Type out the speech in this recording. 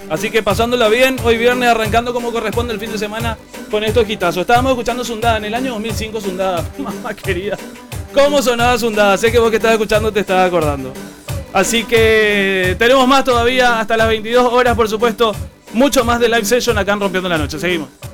Así que pasándola bien, hoy viernes arrancando como corresponde el fin de semana con estos quitazos. Estábamos escuchando Sundada en el año 2005, Sundada, mamá querida. ¿Cómo sonaba Sundada? Sé que vos que estás escuchando te estás acordando. Así que tenemos más todavía hasta las 22 horas, por supuesto. Mucho más de live session acá en Rompiendo la Noche. Seguimos.